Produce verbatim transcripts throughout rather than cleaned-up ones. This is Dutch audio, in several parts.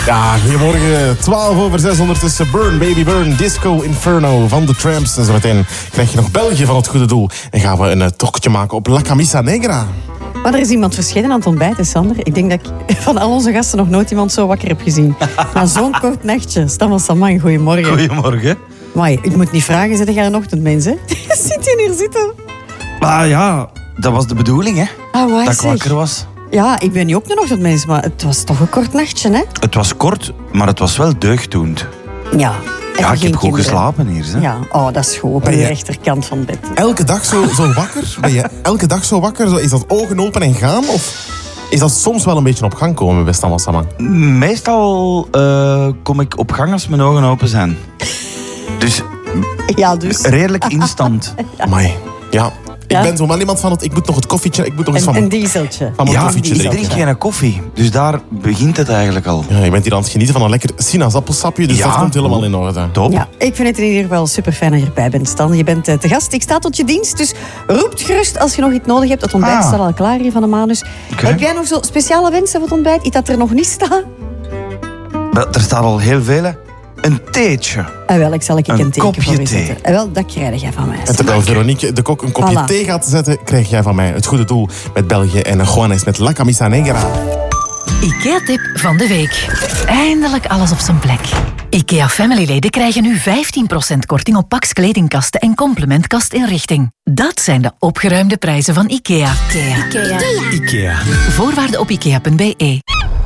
Ja, goedemorgen. twaalf over zes ondertussen. Burn, Baby Burn, Disco Inferno van de Tramps. En zo meteen krijg je nog België van het goede doel. En gaan we een uh, tochtje maken op La Camisa Negra. Maar er is iemand verschenen aan het ontbijt, hè, Sander. Ik denk dat ik van al onze gasten nog nooit iemand zo wakker heb gezien. Na zo'n kort nachtje. Stan Saman, goedemorgen. Goedemorgen. Maar ik moet niet vragen, zit jij een ochtendmens, hè? Zit je hier zitten? Ah ja, dat was de bedoeling, hè. Ah, waar dat ik zeg. wakker was. Ja, ik ben niet ook een ochtendmens, maar het was toch een kort nachtje, hè? Het was kort, maar het was wel deugddoend. Ja. Ja, ik heb goed kinderen. geslapen hier, hè. Ja, oh, dat is goed. Op Ben de je- rechterkant van het bed. Elke dag zo, zo wakker? Ben je elke dag zo wakker? Zo, is dat ogen open en gaan? Of is dat soms wel een beetje op gang komen bij Stan Saman? Meestal uh, kom ik op gang als mijn ogen open zijn. Dus Ja, dus. redelijk instant. Amai. Ja. Ik Ja. ben zo wel iemand van het... Ik moet nog het koffietje... Ik moet nog eens Een, van een mijn, dieseltje. van mijn Ja, koffietje ik drinken. drink geen koffie. Dus daar begint het eigenlijk al. Ja, je bent hier aan het genieten van een lekker sinaasappelsapje. Dus Ja. dat komt helemaal in orde. Top. Ja, ik vind het in ieder geval super fijn dat je erbij bent, Stan. Je bent uh, te gast. Ik sta tot je dienst, dus roept gerust als je nog iets nodig hebt. Het ontbijt Ah. staat al klaar hier van de Manus. Oké. Heb jij nog zo speciale wensen voor het ontbijt? Iets dat er nog niet staat? Wel, er staat al heel veel, hè. Een theetje. En wel, ik zal ik Een een teken kopje voor je thee. zetten. En wel, dat krijg jij van mij. En terwijl Veronique de Kok een kopje Voilà. thee gaat zetten, krijg jij van mij het goede doel met België en Juanes met La Camisa Negra. IKEA-tip van de week. Eindelijk alles op zijn plek. IKEA Family-leden krijgen nu vijftien procent korting op Pax kledingkasten en complementkastinrichting. Dat zijn de opgeruimde prijzen van IKEA. IKEA. IKEA. Voorwaarden op ikea punt b e.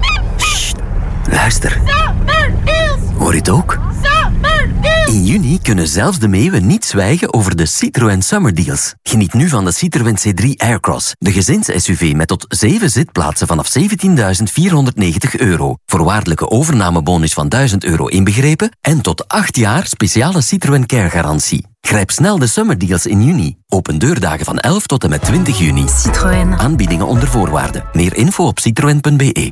Luister. Hoor je het ook? In juni kunnen zelfs de meeuwen niet zwijgen over de Citroën Summer Deals. Geniet nu van de Citroën C drie Aircross, de gezins-S U V met tot zeven zitplaatsen vanaf zeventienduizend vierhonderdnegentig euro. Voorwaardelijke overnamebonus van duizend euro inbegrepen en tot acht jaar speciale Citroën Care garantie. Grijp snel de Summer Deals in juni. Open deurdagen van elf tot en met twintig juni. Citroën. Aanbiedingen onder voorwaarden. Meer info op citroën punt b e.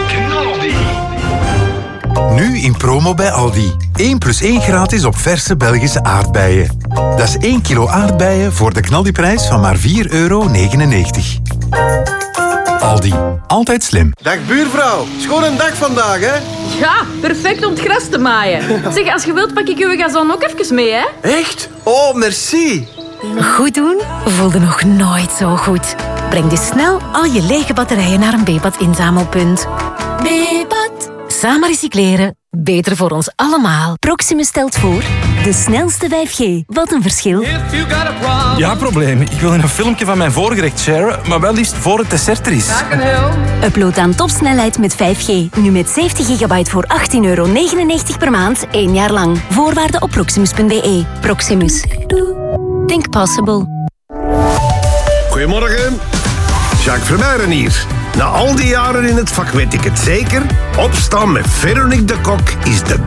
Nu in promo bij Aldi. één plus één gratis op verse Belgische aardbeien. Dat is één kilo aardbeien voor de knaldiprijs van maar vier euro negenennegentig. Aldi. Altijd slim. Dag buurvrouw, schoon een dag vandaag, hè? Ja, perfect om het gras te maaien. Zeg, als je wilt pak ik uw gazon ook even mee, hè? Echt? Oh, merci. Goed doen voelde nog nooit zo goed. Breng dus snel al je lege batterijen naar een Bepat inzamelpunt. Bepat. Samen recycleren. Beter voor ons allemaal. Proximus stelt voor de snelste vijf G. Wat een verschil. Ja, probleem. Ik wil een filmpje van mijn voorgerecht sharen, maar wel liefst voor het dessert er is. Upload aan topsnelheid met vijf G. Nu met zeventig gigabyte voor achttien euro negenennegentig per maand, één jaar lang. Voorwaarden op proximus punt b e. Proximus. Think possible. Goedemorgen. Jacques Vermeijren hier. Na al die jaren in het vak weet ik het zeker. Opstaan met Veronique de Kok is de